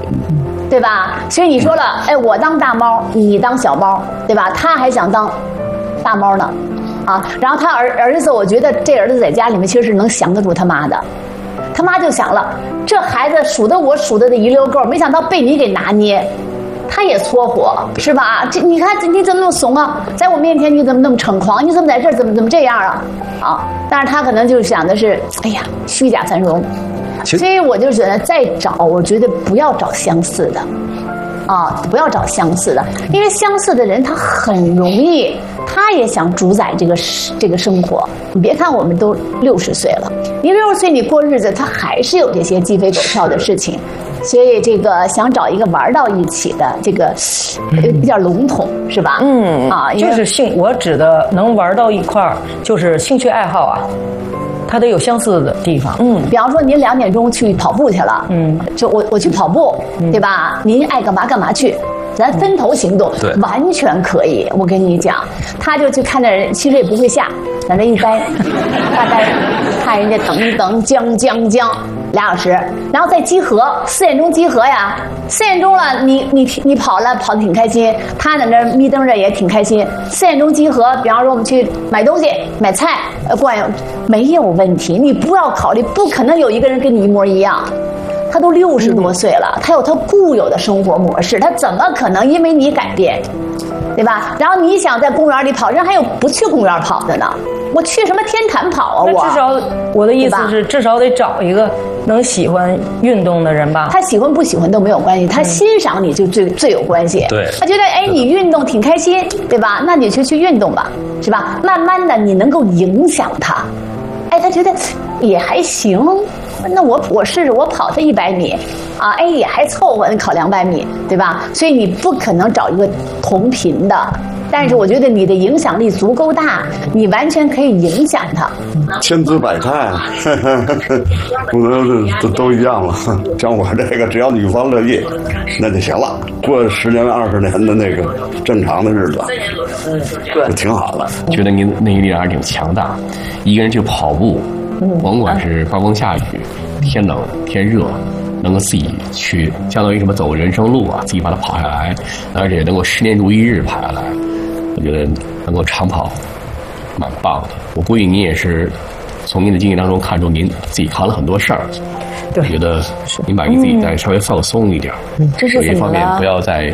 对吧？所以你说了，哎，我当大猫，你当小猫，对吧？他还想当大猫呢，啊，然后他儿子，我觉得这儿子在家里面其实是能降得住他妈的。他妈就想了，这孩子数的一溜够，没想到被你给拿捏。他也搓火是吧？这你看你怎么那么怂啊？在我面前你怎么那么逞狂？你怎么在这儿怎么这样啊？啊！但是他可能就想的是，哎呀，虚假繁荣。所以我就觉得再找，我觉得不要找相似的，啊，不要找相似的，因为相似的人他很容易，他也想主宰这个生活。你别看我们都60岁了，你60岁你过日子，他还是有这些鸡飞狗跳的事情。所以这个想找一个玩到一起的，这个有点笼统是吧？ 就是我指的能玩到一块儿，就是兴趣爱好啊，它得有相似的地方。 比方说您2点钟去跑步去了，就我去跑步，对吧？您爱干嘛干嘛去。咱分头行动，完全可以。我跟你讲，他就去看那人，其实也不会下，在那一待，大概看人家等一等，将2小时，然后再集合，4点钟集合呀。4点钟了，你跑了，跑得挺开心，他在那眯瞪着也挺开心。4点钟集合，比方说我们去买东西、买菜，逛悠没有问题。你不要考虑，不可能有一个人跟你一模一样。他都60多岁了，他有他固有的生活模式，他怎么可能因为你改变，对吧？然后你想在公园里跑，人还有不去公园跑的呢。我去什么天坛跑啊？ 至少我的意思是，至少得找一个能喜欢运动的人吧。 他喜欢不喜欢都没有关系，他欣赏你就最有关系。 对， 他觉得哎你运动挺开心，对吧？那你就去运动吧，是吧？慢慢的你能够影响他，哎，他觉得也还行。那我试试，我跑他100米，啊，哎也还凑合，考200米，对吧？所以你不可能找一个同频的，但是我觉得你的影响力足够大，你完全可以影响他。 千姿百态，不能都一样了。像我这个，只要女方乐意，那就行了。过10年20年的那个正常的日子，就挺好的。 觉得您那一力还是挺强大，一个人去跑步。甭管是刮风下雨、天冷天热，能够自己去，相当于什么走人生路啊，自己把它跑下来，而且能够10年如一日跑下来，我觉得能够长跑，蛮棒的。我估计您也是从您的经历当中看出您自己扛了很多事儿，我觉得您把自己再稍微放松一点， 这是有一方面不要再。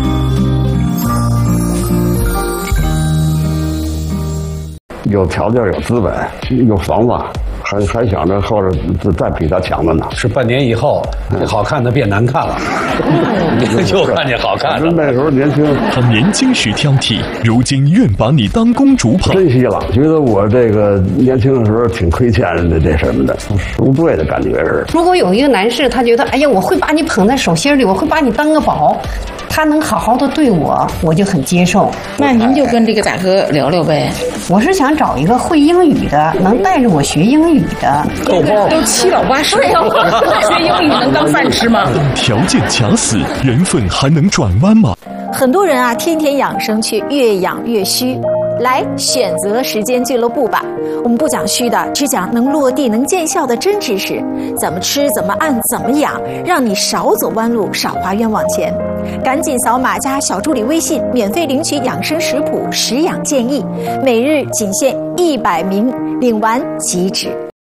有条件、有资本、有房子，还想着后边再比他强的呢。 是半年以后，这好看的变难看了，就看见好看的。 那时候年轻， 他年轻时挑剔，如今愿把你当公主捧。 珍惜了，觉得我这个年轻的时候挺亏欠的，这什么的，赎罪的感觉是。 如果有一个男士，他觉得，哎呀，我会把你捧在手心里，我会把你当个宝。他能好好的对我，我就很接受。 那您就跟这个大哥聊聊呗。 我是想找一个会英语的，能带着我学英语的。 都7老8十了，学英语能当饭吃吗？ 条件卡死，人份还能转弯吗？ 很多人啊，天天养生，却越养越虚。来选择时间俱乐部吧，我们不讲虚的，只讲能落地能见效的真知识，怎么吃怎么按怎么养，让你少走弯路，少花冤枉钱。赶紧扫码加小助理微信，免费领取养生食谱、食养建议，每日仅限100名，领完即止。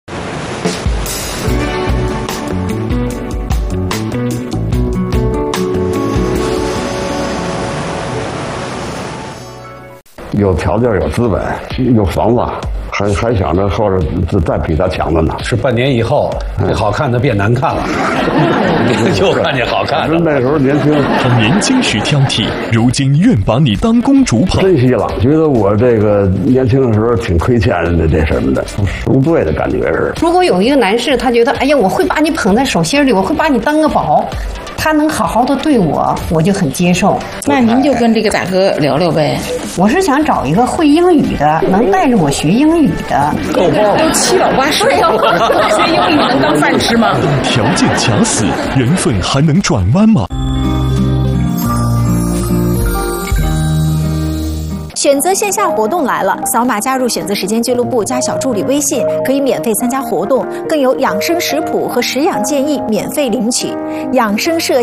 有条件、有资本、有房子，还想着后边再比他强的呢。 是半年以后，这好看的变难看了，就看见好看的。 那时候年轻， 他年轻时挑剔，如今愿把你当公主捧。 珍惜了，觉得我这个年轻的时候挺亏欠的，这什么的，赎罪的感觉是。 如果有一个男士，他觉得，哎呀，我会把你捧在手心里，我会把你当个宝。他能好好的对我，我就很接受。 那您就跟这个大哥聊聊呗。 我是想找一个会英语的，能带着我学英语的。 都7老8十了，学英语能当饭吃吗？ 条件卡死，人份还能转弯吗？ 选择线下活动来了，扫码加入选择时间俱乐部，加小助理微信，可以免费参加活动，更有养生食谱和食养建议免费领取。养生社